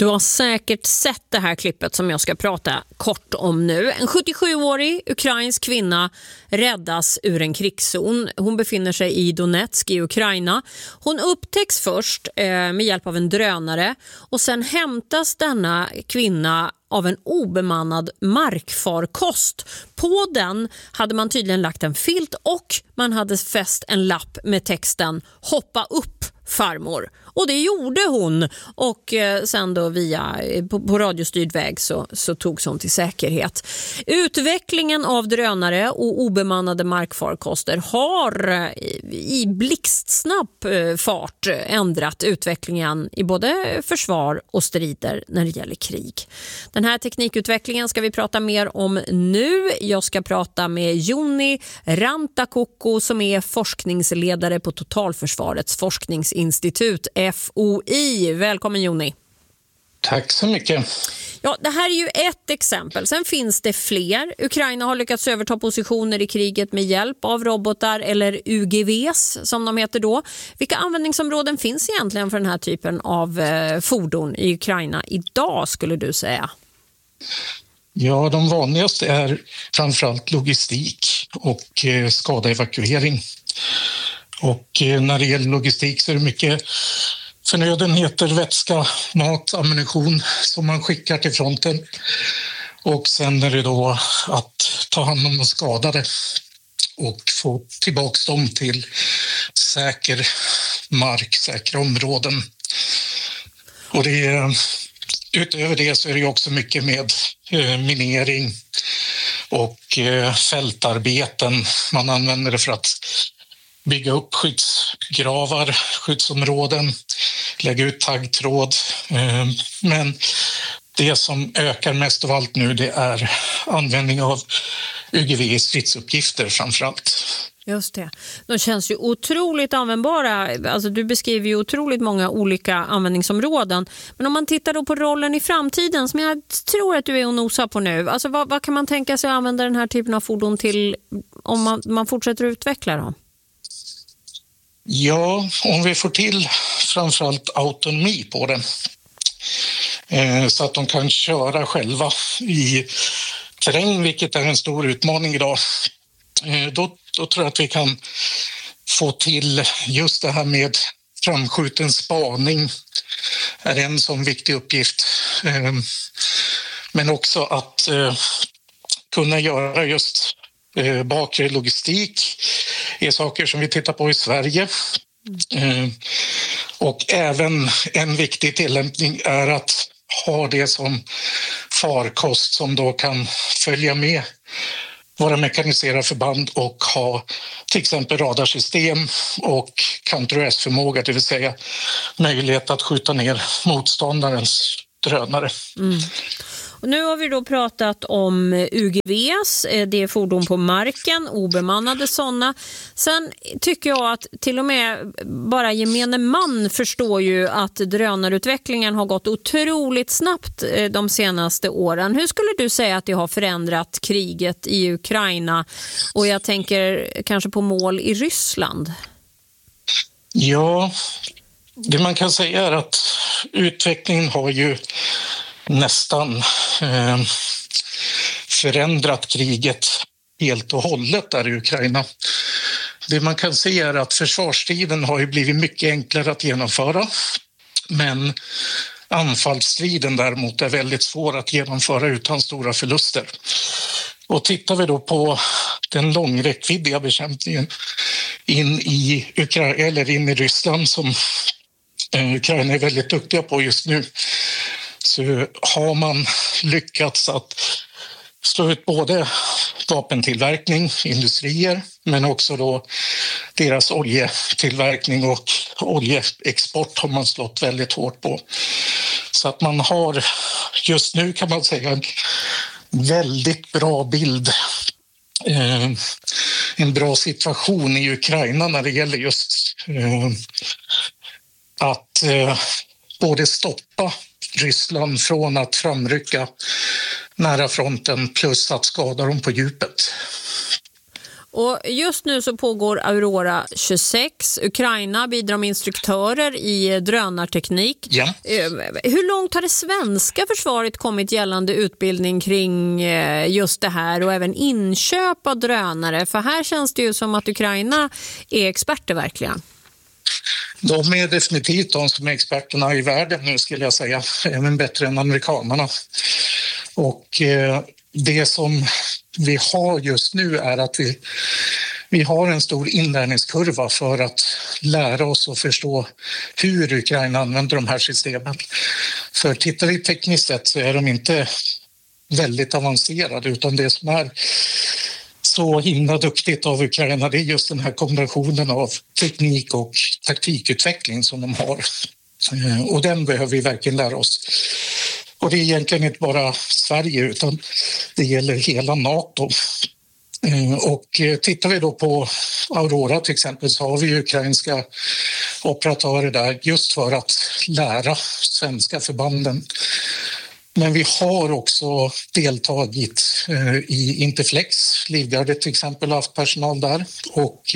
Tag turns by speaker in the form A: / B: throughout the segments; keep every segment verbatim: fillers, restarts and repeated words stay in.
A: Du har säkert sett det här klippet som jag ska prata kort om nu. En sjuttiosjuårig ukrainsk kvinna räddas ur en krigszon. Hon befinner sig i Donetsk i Ukraina. Hon upptäcks först eh, med hjälp av en drönare och sen hämtas denna kvinna av en obemannad markfarkost. På den hade man tydligen lagt en filt och man hade fäst en lapp med texten "Hoppa upp, farmor". Och det gjorde hon och eh, sen då via på, på radiostyrd väg så, så togs hon till säkerhet. Utvecklingen av drönare och obemannade markfarkoster har eh, i blixtsnabb eh, fart ändrat utvecklingen i både försvar och strider när det gäller krig. Den här teknikutvecklingen ska vi prata mer om nu. Jag ska prata med Joni Rantakoko som är forskningsledare på Totalförsvarets forskningsinstitut F O I. Välkommen Joni.
B: Tack så mycket.
A: Ja, det här är ju ett exempel. Sen finns det fler. Ukraina har lyckats överta positioner i kriget med hjälp av robotar eller U G Vs som de heter då. Vilka användningsområden finns egentligen för den här typen av eh, fordon i Ukraina idag skulle du säga?
B: Ja, de vanligaste är framförallt logistik och eh, skadeevakuering. Och eh, när det gäller logistik så är det mycket förnödenheter, vätska, mat, ammunition som man skickar till fronten. Och sen är det då att ta hand om de skadade och få tillbaka dem till säker mark, säkra områden. Och det är, utöver det så är det också mycket med eh, minering och eh, fältarbeten. Man använder det för att bygga upp skyddsgravar, skyddsområden, lägga ut taggtråd. Men det som ökar mest av allt nu det är användning av U G V i stridsuppgifter framförallt.
A: Just det. De känns ju otroligt användbara. Alltså du beskriver ju otroligt många olika användningsområden. Men om man tittar då på rollen i framtiden som jag tror att du är och nosar på nu. Alltså vad, vad kan man tänka sig att använda den här typen av fordon till om man, man fortsätter att utveckla dem?
B: Ja, om vi får till framförallt autonomi på den eh, så att de kan köra själva i terräng, vilket är en stor utmaning idag. Eh, då, då tror jag att vi kan få till just det här med framskjuten spaning är en sån viktig uppgift. Eh, men också att eh, kunna göra just eh, bakre logistik är saker som vi tittar på i Sverige. Eh, och även en viktig tillämpning är att ha det som farkost som då kan följa med våra mekaniserade förband och ha till exempel radarsystem och counter-U A S-förmåga, det vill säga möjlighet att skjuta ner motståndarens drönare.
A: Mm. Och nu har vi då pratat om U G Vs, det är fordon på marken, obemannade sådana. Sen tycker jag att till och med bara gemene man förstår ju att drönarutvecklingen har gått otroligt snabbt de senaste åren. Hur skulle du säga att det har förändrat kriget i Ukraina? Och jag tänker kanske på mål i Ryssland.
B: Ja, det man kan säga är att utvecklingen har ju nästan eh, förändrat kriget helt och hållet där i Ukraina. Det man kan se är att försvarsstriden har ju blivit mycket enklare att genomföra, men anfallsstriden däremot är väldigt svår att genomföra utan stora förluster. Och tittar vi då på den långräckviddiga bekämpningen in i Ukraina eller in i Ryssland som eh, Ukraina är väldigt duktiga på just nu, så har man lyckats att slå ut både vapentillverkning, industrier, men också då deras oljetillverkning och oljeexport har man slått väldigt hårt på. Så att man har just nu kan man säga en väldigt bra bild, eh, en bra situation i Ukraina när det gäller just eh, att eh, både stoppa Ryssland från att framrycka nära fronten plus att skada dem på djupet.
A: Och just nu så pågår Aurora tjugosex. Ukraina bidrar med instruktörer i drönarteknik.
B: Ja.
A: Hur långt har det svenska försvaret kommit gällande utbildning kring just det här och även inköp av drönare? För här känns det ju som att Ukraina är experter verkligen.
B: De är definitivt de som är experterna i världen nu, skulle jag säga. Även bättre än amerikanerna. Och eh, det som vi har just nu är att vi, vi har en stor inlärningskurva för att lära oss och förstå hur Ukraina använder de här systemen. För tittar vi tekniskt sett så är de inte väldigt avancerade, utan det som är så himla duktigt av Ukraina, det är just den här kombinationen av teknik och taktikutveckling som de har. Och den behöver vi verkligen lära oss. Och det är egentligen inte bara Sverige, utan det gäller hela NATO. Och tittar vi då på Aurora till exempel, så har vi ukrainska operatörer där just för att lära svenska förbanden. Men vi har också deltagit i Interflex, Livgardet till exempel, har haft personal där och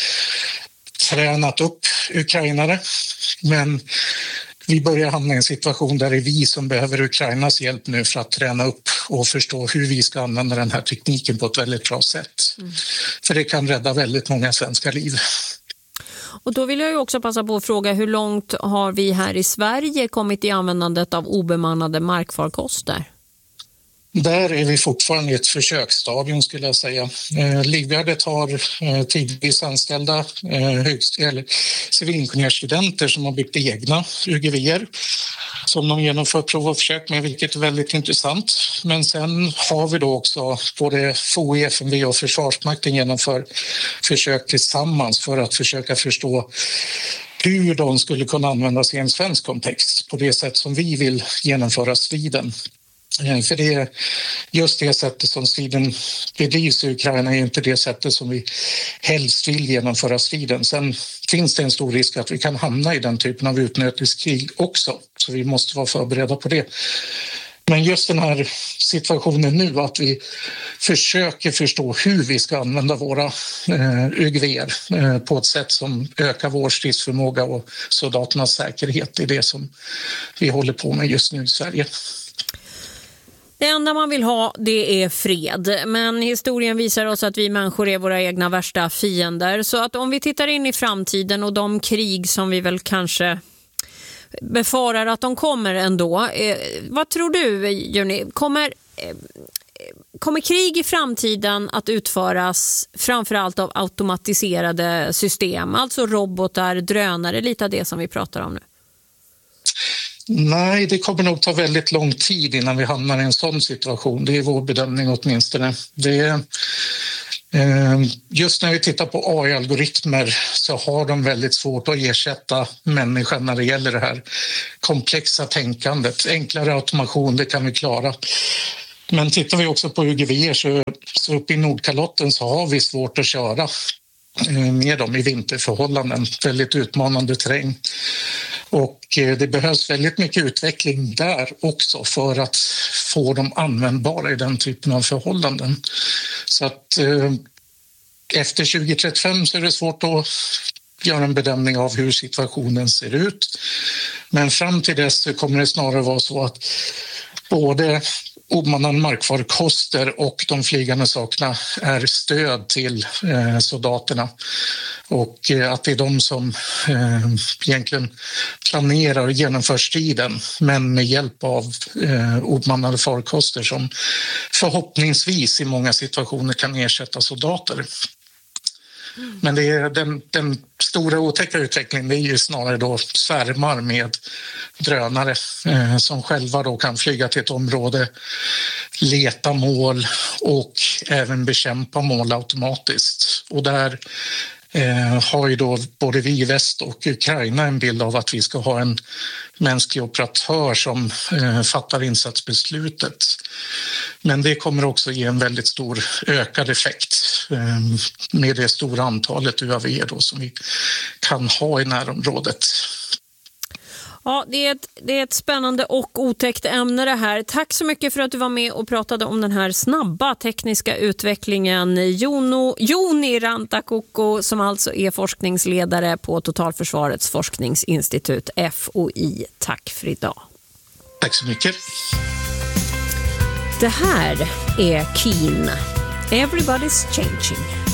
B: tränat upp ukrainare. Men vi börjar hamna i en situation där det är vi som behöver Ukrainas hjälp nu för att träna upp och förstå hur vi ska använda den här tekniken på ett väldigt bra sätt. Mm. För det kan rädda väldigt många svenska liv.
A: Och då vill jag ju också passa på att fråga, hur långt har vi här i Sverige kommit i användandet av obemannade markfarkoster?
B: Där är vi fortfarande i ett försöksstadium, skulle jag säga. Eh, Livgardet har eh, tidvis anställda eh, högst, eller civilingenjörsstudenter som har byggt egna U G V:er som de genomför prov och försök med, vilket är väldigt intressant. Men sen har vi då också både F O I, F M V och Försvarsmakten genomför försök tillsammans för att försöka förstå hur de skulle kunna användas i en svensk kontext på det sätt som vi vill genomföra striden. För det är just det sättet som striden bedrivs i Ukraina är inte det sättet som vi helst vill genomföra striden. Sen finns det en stor risk att vi kan hamna i den typen av utnöteskrig också, så vi måste vara förberedda på det. Men just den här situationen nu, att vi försöker förstå hur vi ska använda våra eh, U G V:er eh, på ett sätt som ökar vår stridsförmåga och soldaternas säkerhet, är det som vi håller på med just nu i Sverige.
A: Det enda man vill ha, det är fred. Men historien visar oss att vi människor är våra egna värsta fiender. Så att om vi tittar in i framtiden och de krig som vi väl kanske befarar att de kommer ändå. Eh, vad tror du, Juni? Kommer, eh, kommer krig i framtiden att utföras framförallt av automatiserade system? Alltså robotar, drönare, lite av det som vi pratar om nu.
B: Nej, det kommer nog ta väldigt lång tid innan vi hamnar i en sån situation. Det är vår bedömning åtminstone. Det är, eh, just när vi tittar på A I-algoritmer så har de väldigt svårt att ersätta människan när det gäller det här komplexa tänkandet. Enklare automation, det kan vi klara. Men tittar vi också på U G V:er så, så uppe i Nordkalotten så har vi svårt att köra med dem i vinterförhållanden. Väldigt utmanande terräng. Och det behövs väldigt mycket utveckling där också för att få dem användbara i den typen av förhållanden. Så att eh, efter tjugo trettiofem så är det svårt att göra en bedömning av hur situationen ser ut. Men fram till dess så kommer det snarare vara så att både obemannade markfarkoster och de flygande sakerna är stöd till eh, soldaterna. Och eh, att det är de som eh, egentligen planerar och genomför striden, men med hjälp av eh, obemannade farkoster som förhoppningsvis i många situationer kan ersätta soldater. Mm. Men det är den, den stora otäcka utvecklingen, det är ju snarare då svärmar med drönare eh, som själva då kan flyga till ett område, leta mål och även bekämpa mål automatiskt. Och där eh, har ju då både vi i väst och Ukraina en bild av att vi ska ha en mänsklig operatör som eh, fattar insatsbeslutet. Men det kommer också ge en väldigt stor ökad effekt eh, med det stora antalet U A V då som vi kan ha i närområdet.
A: Ja, det är, ett, det är ett spännande och otäckt ämne det här. Tack så mycket för att du var med och pratade om den här snabba tekniska utvecklingen. Jono, Joni Rantakoko, som alltså är forskningsledare på Totalförsvarets forskningsinstitut F O I. Tack för idag.
B: Tack så mycket.
A: Det här är Keen. Everybody's changing.